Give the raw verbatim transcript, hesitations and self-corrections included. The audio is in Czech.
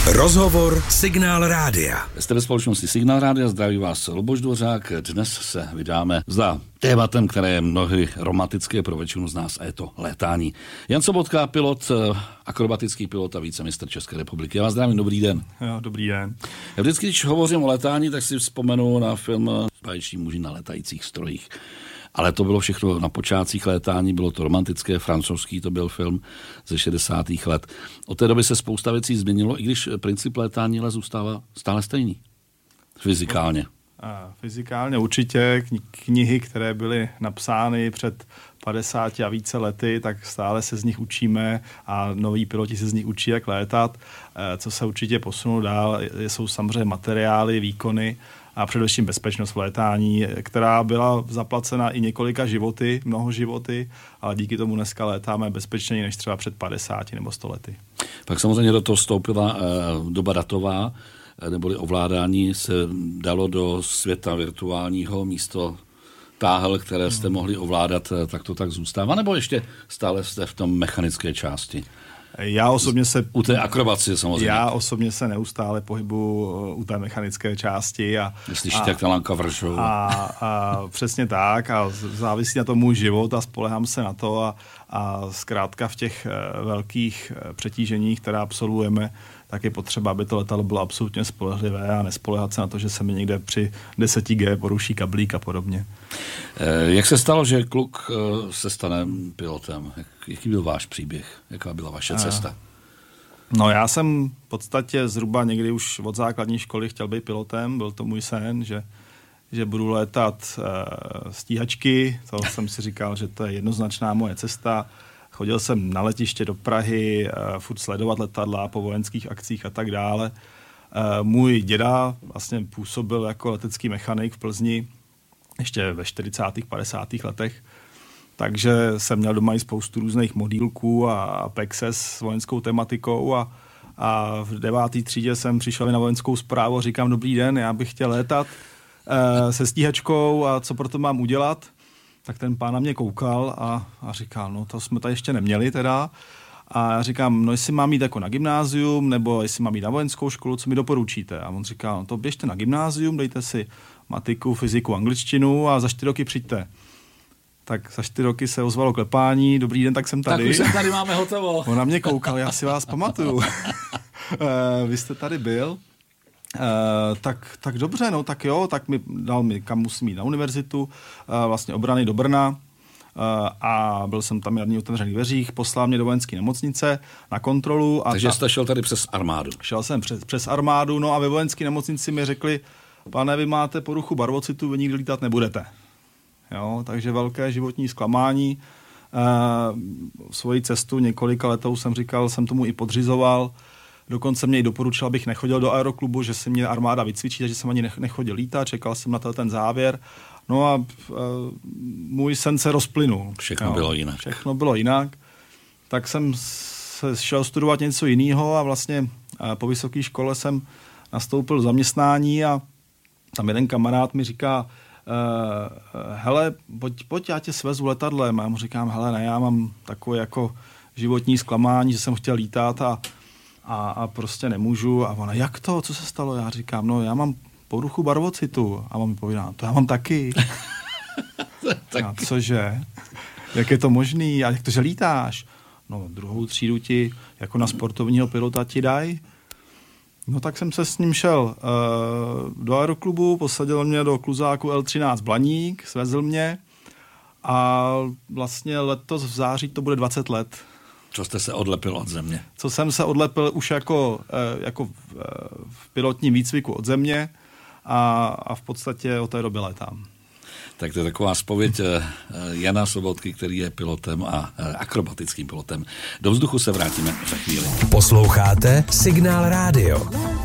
Rozhovor Signál Rádia. Jste ve společnosti Signál Rádia, zdraví vás Luboš Dvořák. Dnes se vydáme za tématem, které je mnohdy romantické pro většinu z nás, a je to létání. Jan Sobotka, pilot, akrobatický pilot a vícemistr České republiky. Já vás zdravím, dobrý den. Jo, dobrý den. Já vždycky, když hovořím o létání, tak si vzpomenu na film Báječní muži na létajících strojích. Ale to bylo všechno na počátcích létání, bylo to romantické, francouzský to byl film ze šedesátých let. Od té doby se spousta věcí změnilo, i když princip létání ale zůstává stále stejný. Fyzikálně. A fyzikálně určitě knihy, které byly napsány před padesáti a více lety, tak stále se z nich učíme a noví piloti se z nich učí, jak létat. Co se určitě posunou dál, jsou samozřejmě materiály, výkony a především bezpečnost v létání, která byla zaplacena i několika životy, mnoho životy, ale díky tomu dneska létáme bezpečněji než třeba před padesáti nebo sto lety. Pak samozřejmě do toho vstoupila doba datová, neboli ovládání se dalo do světa virtuálního místo táhel, které jste mohli ovládat, tak to tak zůstává, nebo ještě stále jste v tom mechanické části? Já osobně se... U té akrobacie samozřejmě. Já osobně se neustále pohybuju u té mechanické části. A, Slyšíte, jak ta lanka vršou. A, a přesně tak. A závisí na tom můj život a spolehám se na to. A, a zkrátka v těch velkých přetíženích, které absolvujeme, tak je potřeba, aby to letadlo bylo absolutně spolehlivé a nespoléhat se na to, že se mi někde při deseti gé poruší kablík a podobně. Jak se stalo, že kluk se stane pilotem? Jaký byl váš příběh? Jaká byla vaše cesta? No já jsem v podstatě zhruba někdy už od základní školy chtěl být pilotem. Byl to můj sen, že, že budu létat stíhačky. To jsem si říkal, že to je jednoznačná moje cesta. Chodil jsem na letiště do Prahy, furt sledovat letadla po vojenských akcích a tak dále. Můj děda vlastně působil jako letecký mechanik v Plzni ještě ve čtyřicátých padesátých letech. Takže jsem měl doma i spoustu různých modílků a Pexes s vojenskou tematikou a, a v deváté třídě jsem přišel na vojenskou správu a říkám, dobrý den, já bych chtěl létat e, se stíhačkou a co pro to mám udělat. Tak ten pán na mě koukal a, a říkal, no to jsme tady ještě neměli teda. A já říkám, no jestli mám jít jako na gymnázium, nebo jestli mám jít na vojenskou školu, co mi doporučíte? A on říkal, no to běžte na gymnázium, dejte si matiku, fyziku, angličtinu a za čtyři roky přijďte. Tak za čtyři roky se ozvalo klepání, dobrý den, tak jsem tady. Tak už jsem tady, máme hotovo. On na mě koukal, já si vás pamatuju. Vy jste tady byl. Uh, tak, tak dobře, no tak jo, tak mi dal mi, kam musím jít na univerzitu, uh, vlastně obrany do Brna uh, a byl jsem tam radní otevřených dveřích, poslal mě do vojenské nemocnice na kontrolu. A Takže ta, jste šel tady přes armádu. Šel jsem přes, přes armádu, no a ve vojenské nemocnici mi řekli, pane, vy máte poruchu barvocitu, vy nikdy lítat nebudete. Jo, takže velké životní zklamání. Uh, svoji cestu několika letou jsem říkal, jsem tomu i podřizoval. Dokonce mě i doporučil, abych nechodil do aeroklubu, že si mě armáda vycvičí, takže jsem ani nechodil lítat, čekal jsem na to ten závěr. No a uh, můj sen se rozplynul. Všechno jo, bylo jinak. Všechno bylo jinak. Tak jsem se šel studovat něco jiného a vlastně uh, po vysoké škole jsem nastoupil do zaměstnání a tam jeden kamarád mi říká, uh, hele, pojď, pojď, já tě svezu letadlem. A já mu říkám, hele, ne, já mám takové jako životní zklamání, že jsem chtěl lítat a A, a prostě nemůžu. A ona, jak to? Co se stalo? Já říkám, no já mám poruchu barvocitu. A on mi povídá, to já mám taky. taky. A cože? Jak je to možný? A jak to, že lítáš? No druhou třídu ti jako na sportovního pilota ti daj. No tak jsem se s ním šel uh, do aeroklubu, posadil mě do kluzáku el třináct Blaník, svezl mě a vlastně letos v září to bude dvacet let. Co jste se odlepil od země? Co jsem se odlepil už jako, jako v pilotním výcviku od země a, a v podstatě od té doby létám. Tak to je taková zpověď Jana Sobotky, který je pilotem a akrobatickým pilotem. Do vzduchu se vrátíme za chvíli. Posloucháte Signál Rádio.